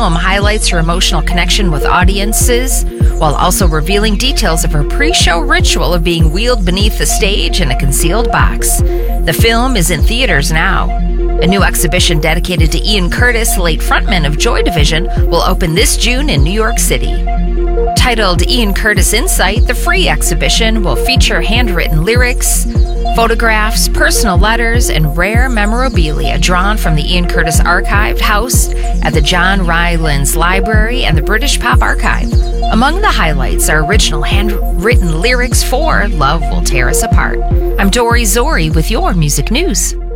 film highlights her emotional connection with audiences, while also revealing details of her pre-show ritual of being wheeled beneath the stage in a concealed box. The film is in theaters now. A new exhibition dedicated to Ian Curtis, late frontman of Joy Division, will open this June in New York City. Titled Ian Curtis Insight, the free exhibition will feature handwritten lyrics, photographs, personal letters, and rare memorabilia drawn from the Ian Curtis Archive housed at the John Rylands Library and the British Pop Archive. Among the highlights are original handwritten lyrics for Love Will Tear Us Apart. I'm Dory Zori with your music news.